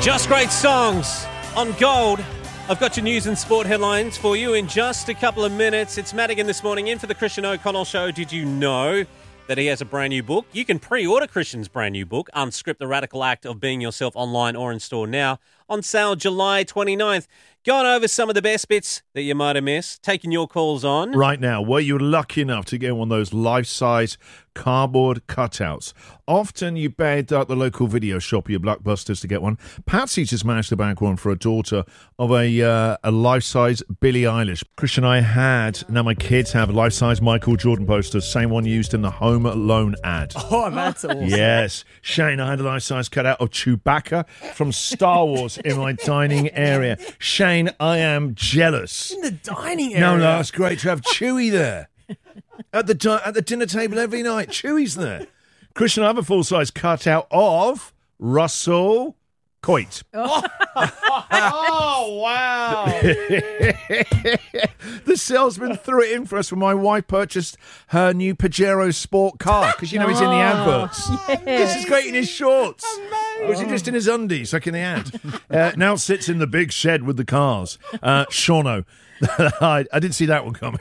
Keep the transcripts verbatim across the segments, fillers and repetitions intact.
Just great songs on Gold. I've got your news and sport headlines for you in just a couple of minutes. It's Madigan this morning in for the Christian O'Connell Show. Did you know that he has a brand new book? You can pre-order Christian's brand new book, Unscript the Radical Act of Being Yourself, online or in store now. On sale July twenty-ninth. Going over some of the best bits that you might have missed. Taking your calls on. Right now, were you lucky enough to get one of those life-size cardboard cutouts? Often you begged at the local video shop or your Blockbusters to get one. Patsy just managed to bag one for a daughter of a uh, a life-size Billie Eilish. Christian and I had, now my kids have life-size Michael Jordan posters, same one used in the Home Alone ad. Oh, that's awesome. Yes. Shane, I had a life-size cutout of Chewbacca from Star Wars in my dining area. Shane, I am jealous. In the dining area? No, no, that's great to have Chewie there. At the di- at the dinner table every night, Chewie's there. Christian, I have a full-size cutout of Russell Coit. Oh, oh wow. The salesman threw it in for us when my wife purchased her new Pajero sport car, because, you know, he's in the adverts. Yes. This is great in his shorts. Or was he just in his undies, like in the ad? Uh, now sits in the big shed with the cars. Uh, Shauno. I, I didn't see that one coming.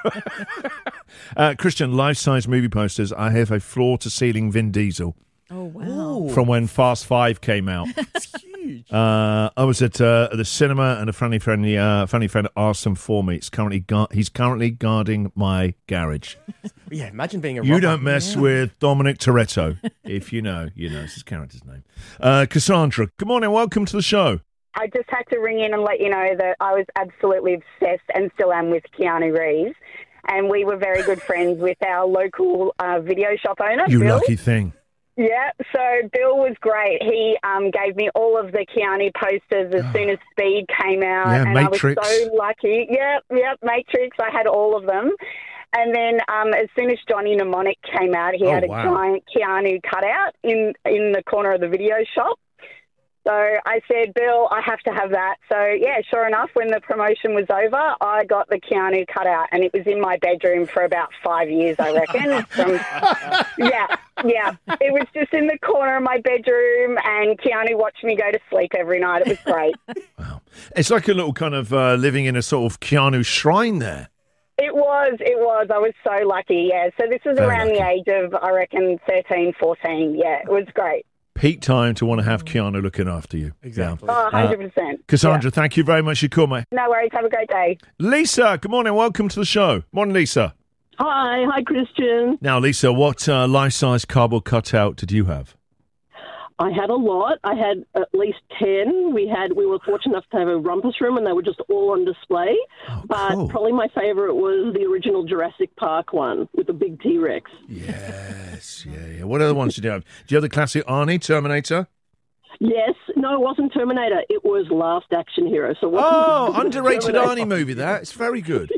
uh, Christian, life-size movie posters. I have a floor-to-ceiling Vin Diesel. Oh, wow. From when Fast Five came out. It's huge. Uh, I was at, uh, at the cinema, and a funny friend, uh, funny friend asked him for me. It's currently gu- he's currently guarding my garage. Yeah, imagine being a You robber. don't mess Yeah. with Dominic Toretto. If you know, you know. It's his character's name. Uh, Cassandra, good morning. Welcome to the show. I just had to ring in and let you know that I was absolutely obsessed and still am with Keanu Reeves. And we were very good friends with our local uh, video shop owner, You Bill. lucky thing. Yeah, so Bill was great. He um, gave me all of the Keanu posters as soon as Speed came out. Yeah, and Matrix. I was so lucky. Yep, yep, Matrix. I had all of them. And then um, as soon as Johnny Mnemonic came out, he Oh, had a wow. giant Keanu cutout in, in the corner of the video shop. So I said, Bill, I have to have that. So, yeah, sure enough, when the promotion was over, I got the Keanu cutout, and it was in my bedroom for about five years, I reckon. From, yeah, yeah. It was just in the corner of my bedroom, and Keanu watched me go to sleep every night. It was great. Wow. It's like a little kind of uh, living in a sort of Keanu shrine there. It was, it was. I was so lucky, yeah. So this was Very around the age of, I reckon, thirteen, fourteen. Yeah, it was great. Peak time to want to have Keanu looking after you. Exactly. Oh, one hundred percent. Cassandra, thank you very much for your call, mate. Yeah. No worries. Have a great day. Lisa, good morning. Welcome to the show. Morning, Lisa. Hi, hi, Christian. Now, Lisa, what uh, life-size cardboard cutout did you have? I had a lot. I had at least ten. We had. We were fortunate enough to have a rumpus room, and they were just all on display. Oh, but cool. probably my favourite was the original Jurassic Park one with the big T-Rex. Yes, yeah, yeah. What other ones did you have? Do you have the classic Arnie, Terminator? Yes. No, it wasn't Terminator. It was Last Action Hero. So it wasn't Oh, underrated Terminator. Arnie movie, that. It's very good.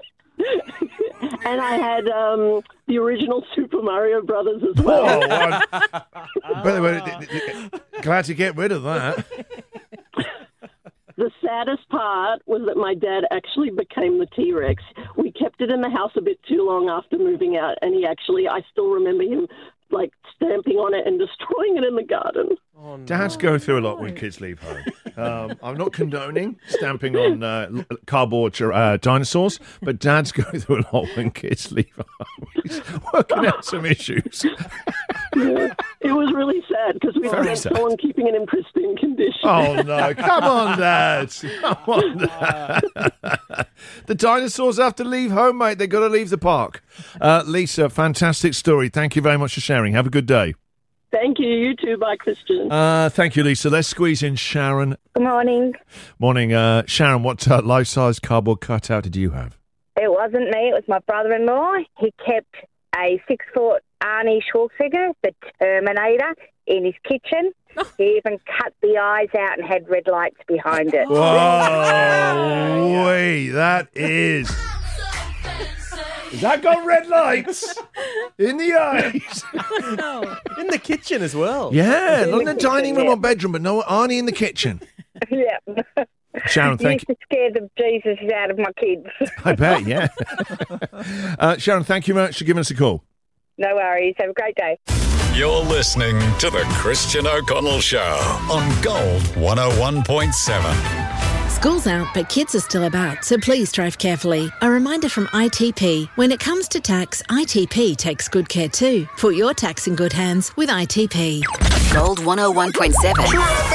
And I had um, the original Super Mario Brothers as well. Oh, I'm- by the way, glad to get rid of that. The saddest part was that my dad actually became the T-Rex. We kept it in the house a bit too long after moving out, and he actually, I still remember him, like, stamping on it and destroying it in the garden. Oh, no. Dads go through a lot when kids leave home. Um, I'm not condoning stamping on uh, l- cardboard uh, dinosaurs, but dads go through a lot when kids leave home. He's working out some issues. Yeah. It was really sad because we Very had sad. someone keeping it in pristine condition. Oh, no. Come on, Dad. Come on, Dad. The dinosaurs have to leave home, mate. They've got to leave the park. Uh, Lisa, fantastic story. Thank you very much for sharing. Have a good day. Thank you. You too. Bye, Christian. Uh, thank you, Lisa. Let's squeeze in Sharon. Good morning. Morning. Uh, Sharon, what uh, life-size cardboard cutout did you have? It wasn't me. It was my brother-in-law. He kept a six-foot Arnie Schwarzenegger, the Terminator, in his kitchen. He even cut the eyes out and had red lights behind it. Whoa, wait, that is... Has that got red lights in the eyes? In the kitchen as well. Yeah, not in the kitchen, dining room yeah. or bedroom, but no, Arnie in the kitchen. Yeah. Sharon, thank Used to scare the Jesus out of my kids. I bet, yeah. uh, Sharon, thank you very much for giving us a call. No worries. Have a great day. You're listening to The Christian O'Connell Show on Gold one oh one point seven. School's out, but kids are still about, so please drive carefully. A reminder from I T P. When it comes to tax, I T P takes good care too. Put your tax in good hands with I T P. Gold one oh one point seven.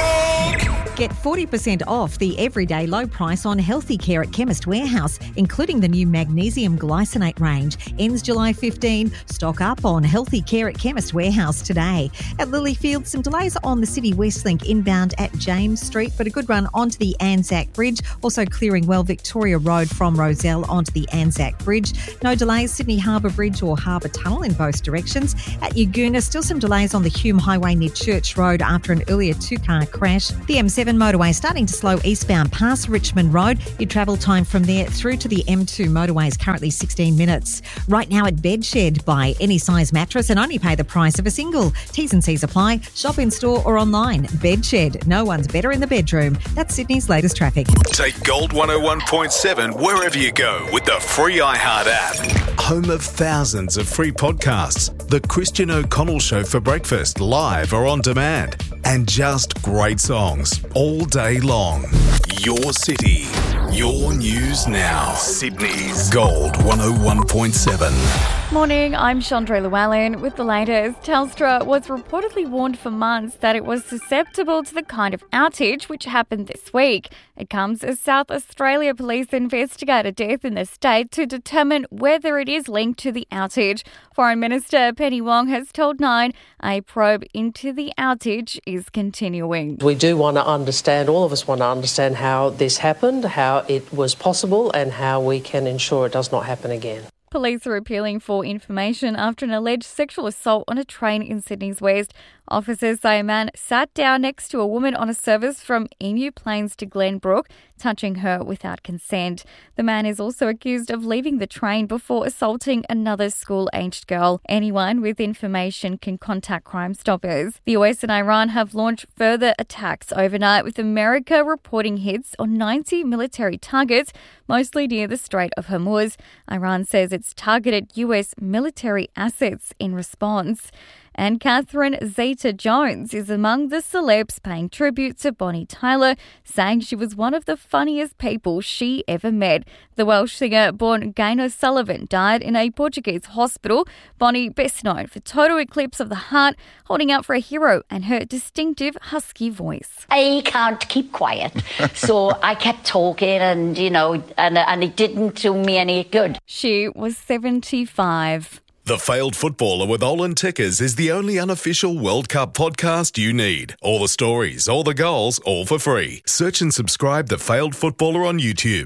Get forty percent off the everyday low price on Healthy Care at Chemist Warehouse, including the new magnesium glycinate range. Ends July fifteenth. Stock up on Healthy Care at Chemist Warehouse today. At Lilyfield, some delays on the City West Link inbound at James Street, but a good run onto the Anzac Bridge. Also clearing well Victoria Road from Roselle onto the Anzac Bridge. No delays Sydney Harbour Bridge or Harbour Tunnel in both directions. At Yagoona, still some delays on the Hume Highway near Church Road after an earlier two-car crash. The M seven motorway starting to slow eastbound past Richmond Road. Your travel time from there through to the M two motorway is currently sixteen minutes. Right now at Bedshed, buy any size mattress and only pay the price of a single. T's and C's apply. Shop in store or online. Bedshed. No one's better in the bedroom. That's Sydney's latest traffic. Take Gold one oh one point seven wherever you go with the free iHeart app. Home of thousands of free podcasts. The Christian O'Connell Show for breakfast, live or on demand. And just great songs all day long. Your city, your news now. Sydney's Gold one oh one point seven. Morning, I'm Chandra Llewellyn with the latest. Telstra was reportedly warned for months that it was susceptible to the kind of outage which happened this week. It comes as South Australia police investigate a death in the state to determine whether it is linked to the outage. Foreign Minister Penny Wong has told Nine a probe into the outage is continuing. We do want to understand, all of us want to understand how this happened, how it was possible and how we can ensure it does not happen again. Police are appealing for information after an alleged sexual assault on a train in Sydney's West. Officers say a man sat down next to a woman on a service from Emu Plains to Glenbrook, touching her without consent. The man is also accused of leaving the train before assaulting another school-aged girl. Anyone with information can contact Crime Stoppers. The U S and Iran have launched further attacks overnight, with America reporting hits on ninety military targets, mostly near the Strait of Hormuz. Iran says it's targeted U S military assets in response. And Catherine Zeta-Jones is among the celebs paying tribute to Bonnie Tyler, saying she was one of the funniest people she ever met. The Welsh singer born Gaynor Sullivan died in a Portuguese hospital. Bonnie, best known for Total Eclipse of the Heart, holding out for a hero and her distinctive husky voice. I can't keep quiet, so I kept talking and, you know, and, and it didn't do me any good. She was seventy-five. The Failed Footballer with Olin Tickers is the only unofficial World Cup podcast you need. All the stories, all the goals, all for free. Search and subscribe The Failed Footballer on YouTube.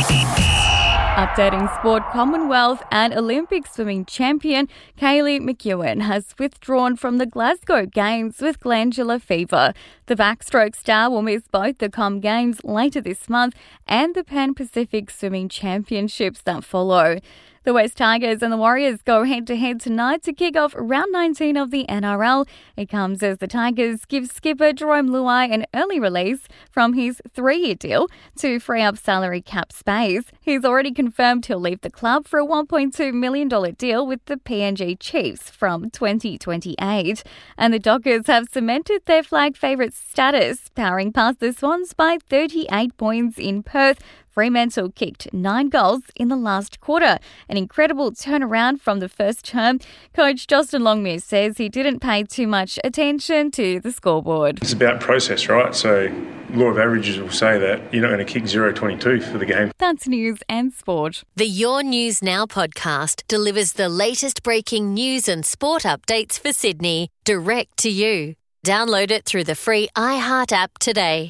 Updating sport, Commonwealth and Olympic swimming champion Kaylee McEwen has withdrawn from the Glasgow Games with glandular fever. The backstroke star will miss both the Com Games later this month and the Pan Pacific Swimming Championships that follow. The West Tigers and the Warriors go head-to-head tonight to kick off round nineteen of the N R L. It comes as the Tigers give skipper Jerome Luai an early release from his three-year deal to free up salary cap space. He's already confirmed he'll leave the club for a one point two million dollars deal with the P N G Chiefs from twenty twenty-eight. And the Dockers have cemented their flag favourite status, powering past the Swans by thirty-eight points in Perth. Fremantle kicked nine goals in the last quarter. An incredible turnaround from the first term. Coach Justin Longmire says he didn't pay too much attention to the scoreboard. It's about process, right? So law of averages will say that you're not going to kick zero twenty-two for the game. That's news and sport. The Your News Now podcast delivers the latest breaking news and sport updates for Sydney direct to you. Download it through the free iHeart app today.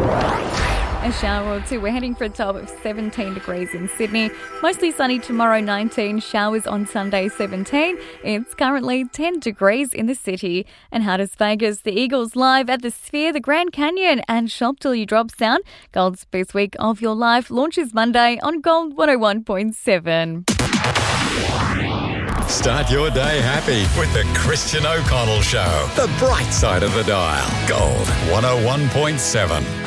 A shower or two. We're heading for a top of seventeen degrees in Sydney. Mostly sunny tomorrow, nineteen. Showers on Sunday, seventeen. It's currently ten degrees in the city. And Hardest Vegas, the Eagles live at the Sphere, the Grand Canyon, and Shop Till You Drop Sound. Gold's Best Week of Your Life launches Monday on Gold one oh one point seven. Start your day happy with the Christian O'Connell Show. The bright side of the dial. Gold one oh one point seven.